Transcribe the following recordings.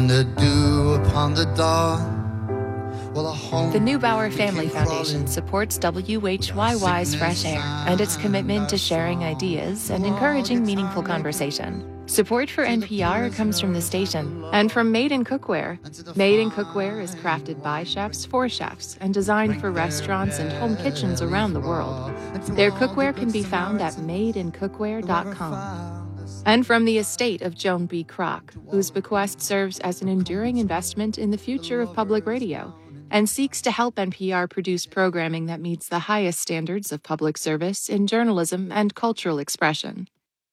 and the dew upon the dawn. The Neubauer Family Foundation supports WHYY's Fresh Air and its commitment to sharing ideas and encouraging meaningful conversation. Support for NPR comes from the station and from Made in Cookware. Made in Cookware is crafted by chefs for chefs and designed for restaurants and home kitchens around the world. Their cookware can be found at madeincookware.com. And from the estate of Joan B. Kroc, whose bequest serves as an enduring investment in the future of public radio and seeks to help NPR produce programming that meets the highest standards of public service in journalism and cultural expression.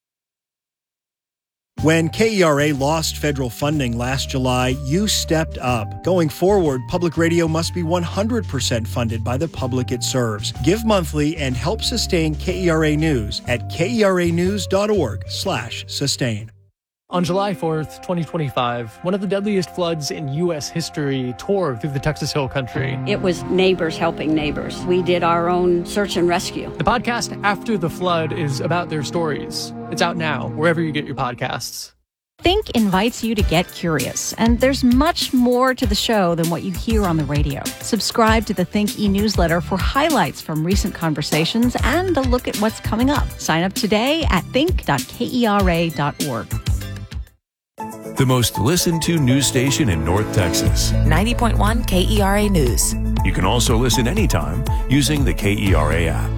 When KERA lost federal funding last July, you stepped up. Going forward, public radio must be 100% funded by the public it serves. Give monthly and help sustain KERA News at keranews.org/sustain. On July 4th, 2025, one of the deadliest floods in U.S. history tore through the Texas Hill Country. It was neighbors helping neighbors. We did our own search and rescue. The podcast After the Flood is about their stories. It's out now, wherever you get your podcasts. Think invites you to get curious, and there's much more to the show than what you hear on the radio. Subscribe to the Think e-newsletter for highlights from recent conversations and a look at what's coming up. Sign up today at think.kera.org. The most listened to news station in North Texas. 90.1 KERA News. You can also listen anytime using the KERA app.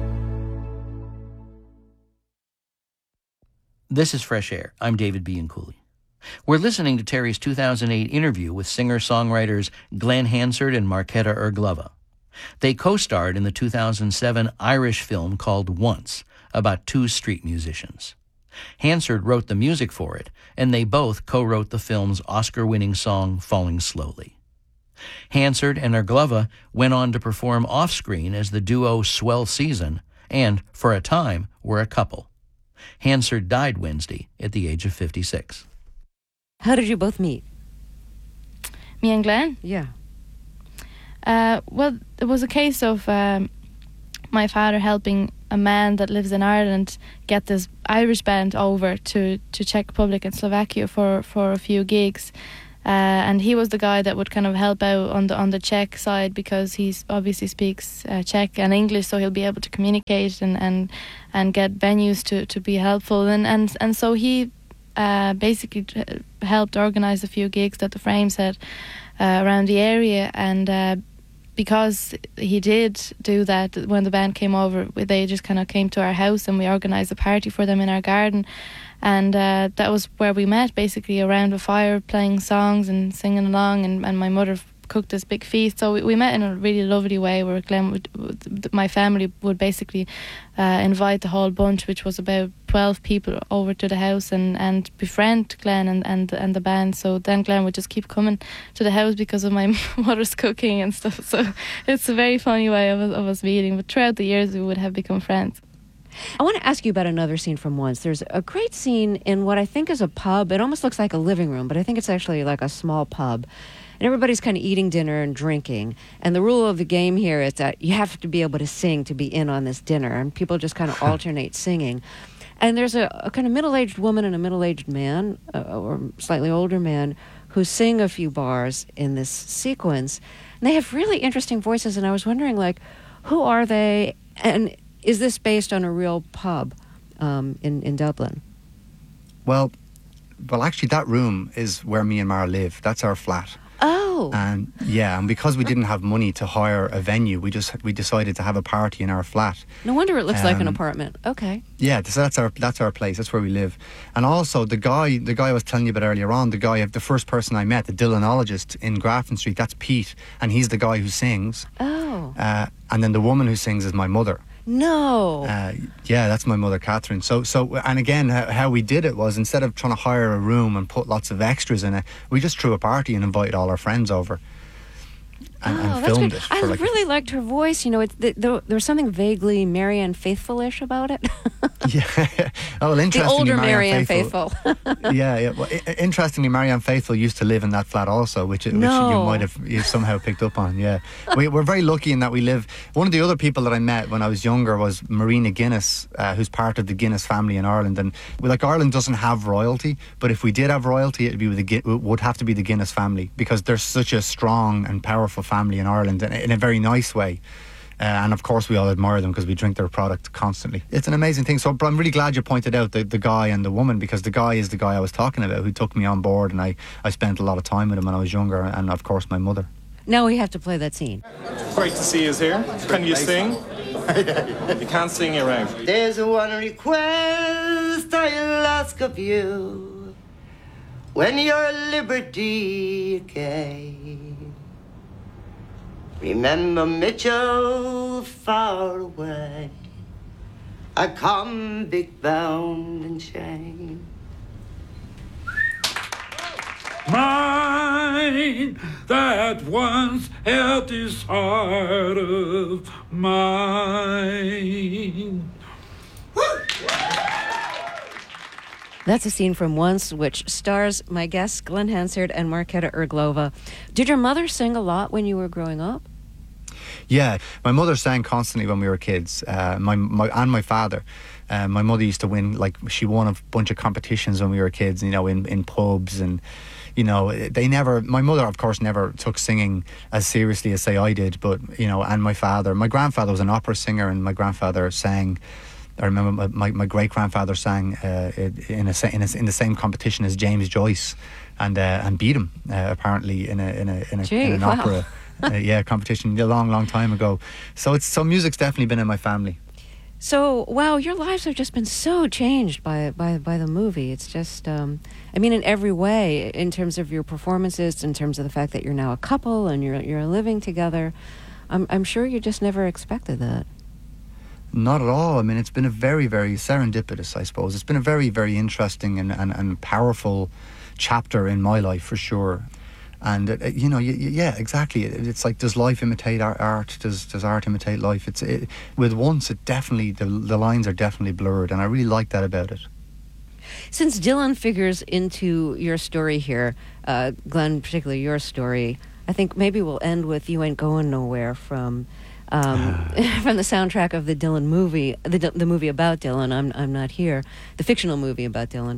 This is Fresh Air. I'm David Bianculli. We're listening to Terry's 2008 interview with singer-songwriters Glenn Hansard and Marketa Irglova. They co-starred in the 2007 Irish film called Once, about two street musicians. Hansard wrote the music for it, and they both co-wrote the film's Oscar-winning song Falling Slowly. Hansard and Irglova went on to perform off-screen as the duo Swell Season, and, for a time, were a couple. Hansard died Wednesday at the age of 56. How did you both meet? Me and Glenn? Yeah. Well, it was a case of my father helping a man that lives in Ireland get this Irish band over to Czech Republic and Slovakia for a few gigs. And he was the guy that would kind of help out on the Czech side because he obviously speaks Czech and English, so he'll be able to communicate and get venues to be helpful. And so he basically helped organise a few gigs that the Frames had around the area. And because he did do that, when the band came over, they just kind of came to our house and we organised a party for them in our garden. And that was where we met, basically around a fire, playing songs and singing along. And my mother cooked this big feast. So we met in a really lovely way where Glenn my family would basically invite the whole bunch, which was about 12 people, over to the house and befriend Glenn and the band. So then Glenn would just keep coming to the house because of my mother's cooking and stuff. So it's a very funny way of us meeting. But throughout the years, we would have become friends. I want to ask you about another scene from Once. There's a great scene in what I think is a pub. It almost looks like a living room, but I think it's actually like a small pub. And everybody's kind of eating dinner and drinking. And the rule of the game here is that you have to be able to sing to be in on this dinner. And people just kind of alternate singing. And there's a kind of middle-aged woman and a middle-aged man, or slightly older man, who sing a few bars in this sequence. And they have really interesting voices. And I was wondering, like, who are they? And is this based on a real pub in Dublin? Well, actually, that room is where me and Mara live. That's our flat. Oh. And because we didn't have money to hire a venue, we decided to have a party in our flat. No wonder it looks like an apartment. Okay. Yeah, so that's our place. That's where we live. And also the guy I was telling you about earlier on, the first person I met, the Dylanologist in Grafton Street, that's Pete, and he's the guy who sings. Oh. And then the woman who sings is my mother. No. Yeah, that's my mother, Catherine. So, and again, how we did it was, instead of trying to hire a room and put lots of extras in it, we just threw a party and invited all our friends over. and filmed great. it. For I really liked her voice. You know, there was something vaguely Marianne Faithfull-ish about it. Yeah. Oh, well, interestingly, the older Marianne Faithfull. Yeah. Well, interestingly, Marianne Faithfull used to live in that flat also, which you might have somehow picked up on. Yeah. We're very lucky in that we live. One of the other people that I met when I was younger was Marina Guinness, who's part of the Guinness family in Ireland. And Ireland doesn't have royalty, but if we did have royalty, it would have to be the Guinness family, because they're such a strong and powerful family in Ireland in a very nice way. And of course we all admire them because we drink their product constantly. It's an amazing thing. But I'm really glad you pointed out the guy and the woman, because the guy is the guy I was talking about, who took me on board, and I spent a lot of time with him when I was younger, and of course my mother. Now we have to play that scene. Great to see you here. Can you sing? You can't sing, you're out. There's one request I'll ask of you when your liberty gained. Remember Mitchell far away, a convict bound in shame. Mine that once held this heart of mine. That's a scene from Once, which stars my guests Glen Hansard and Marketa Irglova. Did your mother sing a lot when you were growing up? Yeah, my mother sang constantly when we were kids. My father. My mother used to win, she won a bunch of competitions when we were kids, in pubs, and my mother of course never took singing as seriously as say I did, but and my grandfather was an opera singer, and my grandfather sang. I remember my great grandfather sang in the same competition as James Joyce, and beat him apparently in an opera competition a long time ago. So music's definitely been in my family. So wow, your lives have just been so changed by the movie. It's just in every way, in terms of your performances, in terms of the fact that you're now a couple and you're living together. I'm sure you just never expected that. Not at all. It's been a very, very serendipitous, I suppose. It's been a very, very interesting and powerful chapter in my life, for sure. And, yeah, exactly. It's like, does life imitate art? Does art imitate life? With Once, it definitely, the lines are definitely blurred, and I really like that about it. Since Dylan figures into your story here, Glen, particularly your story, I think maybe we'll end with You Ain't Going Nowhere from the soundtrack of the Dylan movie, the movie about Dylan, I'm Not Here, the fictional movie about Dylan.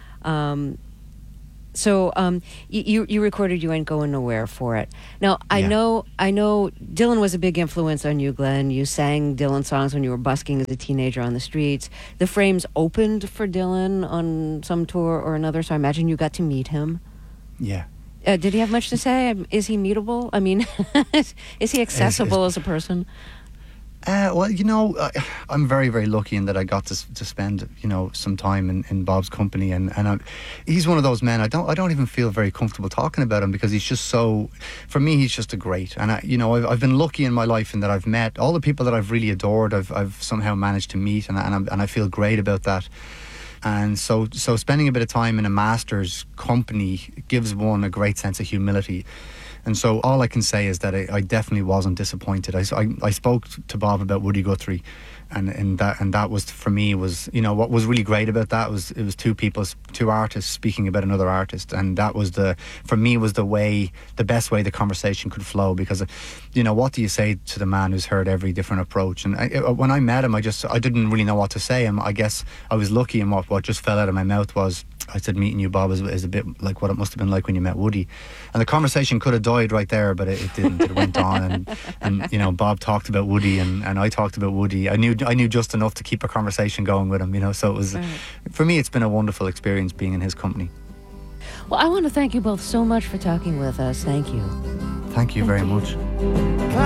So you recorded You Ain't Going Nowhere for it. Now, I know Dylan was a big influence on you, Glen. You sang Dylan songs when you were busking as a teenager on the streets. The Frames opened for Dylan on some tour or another, so I imagine you got to meet him. Yeah. Did he have much to say? Is he meetable? Is he accessible as a person? Well, I'm very, very lucky in that I got to spend, some time in Bob's company, and he's one of those men. I don't even feel very comfortable talking about him, because he's just so. For me, he's just a great. And I've been lucky in my life in that I've met all the people that I've really adored. I've somehow managed to meet, and I feel great about that. And so spending a bit of time in a master's company gives one a great sense of humility. And so all I can say is that I definitely wasn't disappointed. I spoke to Bob about Woody Guthrie, and that was, for me, was, what was really great about that was it was two artists speaking about another artist, and that was the best way the conversation could flow, because what do you say to the man who's heard every different approach? And when I met him, I didn't really know what to say, and I guess I was lucky, and what just fell out of my mouth was, I said, meeting you, Bob, is a bit like what it must have been like when you met Woody. And the conversation could have died right there, but it didn't. It went on, and Bob talked about Woody, and I talked about Woody. I knew just enough to keep a conversation going with him, so it was, for me, it's been a wonderful experience being in his company. Well, I want to thank you both so much for talking with us. Thank you. Thank you very much.